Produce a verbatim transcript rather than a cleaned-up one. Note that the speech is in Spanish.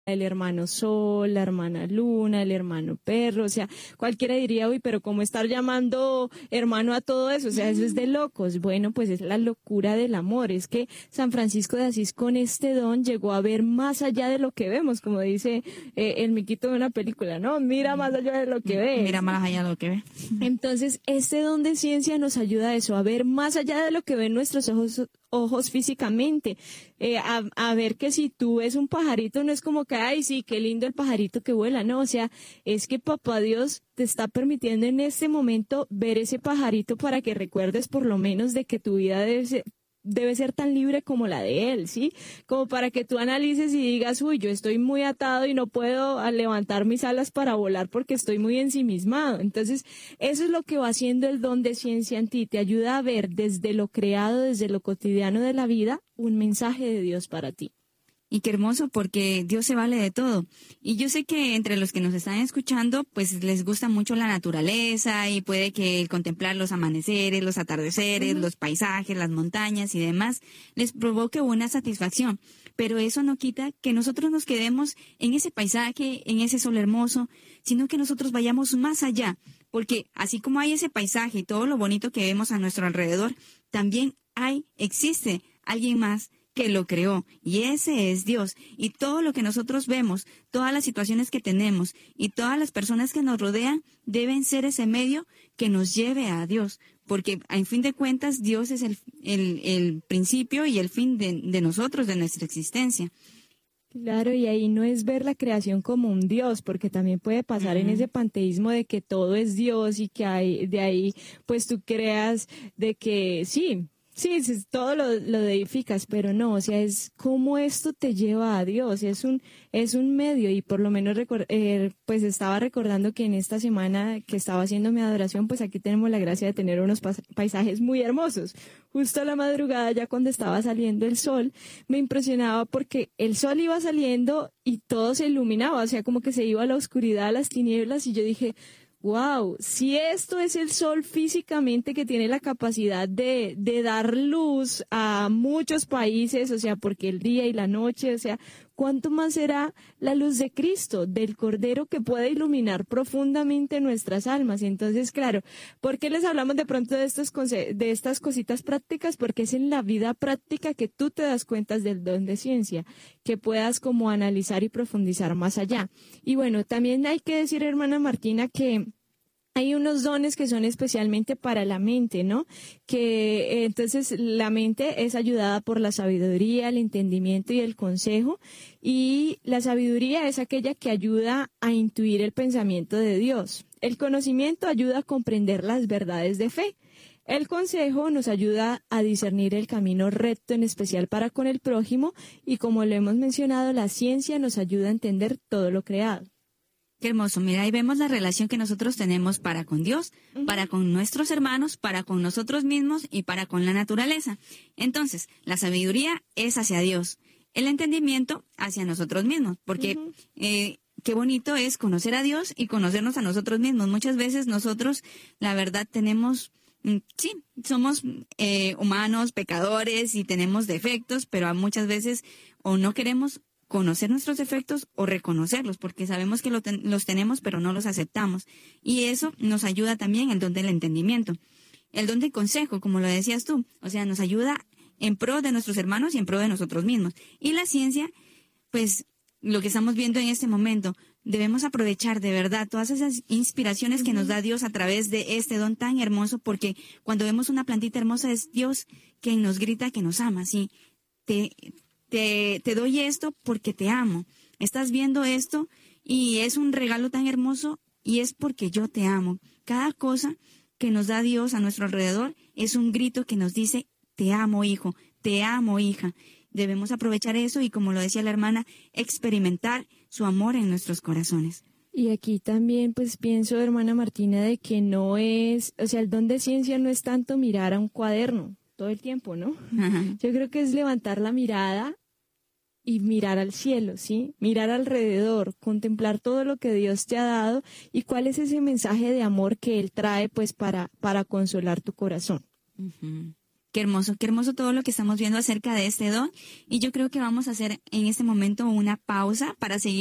el hermano Sol, la hermana Luna, el hermano Perro, o sea, cualquiera diría, uy, pero ¿cómo estar llamando hermano a todo eso? O sea, eso es de locos. Bueno, pues es la locura del amor, es que San Francisco de Asís con este don llegó a ver más allá de lo que vemos, como dice eh, el miquito de una película, ¿no? Mira más allá de lo que ves. Mira más allá de lo que ve. Entonces, este don de ciencia nos ayuda a eso, a ver más allá de lo que ven nuestros ojos ojos físicamente, eh, a, a ver que si tú ves un pajarito no es como que, ay, sí, qué lindo el pajarito que vuela, no, o sea, es que Papá Dios te está permitiendo en este momento ver ese pajarito para que recuerdes por lo menos de que tu vida debe ser, debe ser tan libre como la de él, ¿sí? Como para que tú analices y digas, uy, yo estoy muy atado y no puedo levantar mis alas para volar porque estoy muy ensimismado. Entonces, eso es lo que va haciendo el don de ciencia en ti, te ayuda a ver desde lo creado, desde lo cotidiano de la vida, un mensaje de Dios para ti. Y qué hermoso, porque Dios se vale de todo. Y yo sé que entre los que nos están escuchando, pues les gusta mucho la naturaleza y puede que contemplar los amaneceres, los atardeceres, uh-huh. los paisajes, las montañas y demás les provoque una satisfacción. Pero eso no quita que nosotros nos quedemos en ese paisaje, en ese sol hermoso, sino que nosotros vayamos más allá. Porque así como hay ese paisaje y todo lo bonito que vemos a nuestro alrededor, también hay, existe alguien más que lo creó, y ese es Dios. Y todo lo que nosotros vemos, todas las situaciones que tenemos y todas las personas que nos rodean deben ser ese medio que nos lleve a Dios, porque en fin de cuentas Dios es el, el, el principio y el fin de, de nosotros, de nuestra existencia. Claro, y ahí no es ver la creación como un Dios, porque también puede pasar uh-huh. en ese panteísmo de que todo es Dios y que hay, de ahí pues tú creas de que sí, Sí, sí, todo lo, lo edificas, pero no, o sea, es cómo esto te lleva a Dios, es un es un medio, y por lo menos recor- eh, pues estaba recordando que en esta semana que estaba haciendo mi adoración, pues aquí tenemos la gracia de tener unos pas- paisajes muy hermosos. Justo a la madrugada, ya cuando estaba saliendo el sol, me impresionaba porque el sol iba saliendo y todo se iluminaba, o sea, como que se iba a la oscuridad, a las tinieblas, y yo dije, wow, si esto es el sol físicamente que tiene la capacidad de, de dar luz a muchos países, o sea, porque el día y la noche, o sea, ¿cuánto más será la luz de Cristo, del Cordero que puede iluminar profundamente nuestras almas? Y entonces, claro, ¿por qué les hablamos de pronto de estos conce- de estas cositas prácticas? Porque es en la vida práctica que tú te das cuenta del don de ciencia, que puedas como analizar y profundizar más allá. Y bueno, también hay que decir, hermana Martina, que hay unos dones que son especialmente para la mente, ¿no? Que eh, entonces la mente es ayudada por la sabiduría, el entendimiento y el consejo, y la sabiduría es aquella que ayuda a intuir el pensamiento de Dios. El conocimiento ayuda a comprender las verdades de fe. El consejo nos ayuda a discernir el camino recto, en especial para con el prójimo, y como lo hemos mencionado, la ciencia nos ayuda a entender todo lo creado. Qué hermoso. Mira, ahí vemos la relación que nosotros tenemos para con Dios, uh-huh. para con nuestros hermanos, para con nosotros mismos y para con la naturaleza. Entonces, la sabiduría es hacia Dios, el entendimiento hacia nosotros mismos, porque uh-huh. eh, qué bonito es conocer a Dios y conocernos a nosotros mismos. Muchas veces nosotros, la verdad, tenemos, sí, somos eh, humanos, pecadores y tenemos defectos, pero muchas veces o no queremos conocer nuestros defectos o reconocerlos, porque sabemos que lo ten- los tenemos, pero no los aceptamos. Y eso nos ayuda también el don del entendimiento. El don del consejo, como lo decías tú, o sea, nos ayuda en pro de nuestros hermanos y en pro de nosotros mismos. Y la ciencia, pues, lo que estamos viendo en este momento, debemos aprovechar de verdad todas esas inspiraciones que nos da Dios a través de este don tan hermoso, porque cuando vemos una plantita hermosa es Dios quien nos grita que nos ama, ¿sí? Te... Te, te doy esto porque te amo. Estás viendo esto y es un regalo tan hermoso y es porque yo te amo. Cada cosa que nos da Dios a nuestro alrededor es un grito que nos dice, te amo, hijo, te amo, hija. Debemos aprovechar eso y, como lo decía la hermana, experimentar su amor en nuestros corazones. Y aquí también pues pienso, hermana Martina, de que no es, o sea, el don de ciencia no es tanto mirar a un cuaderno todo el tiempo, ¿no? Ajá. Yo creo que es levantar la mirada y mirar al cielo, ¿sí? Mirar alrededor, contemplar todo lo que Dios te ha dado y cuál es ese mensaje de amor que Él trae, pues, para, para consolar tu corazón. Uh-huh. Qué hermoso, qué hermoso todo lo que estamos viendo acerca de este don. Y yo creo que vamos a hacer en este momento una pausa para seguir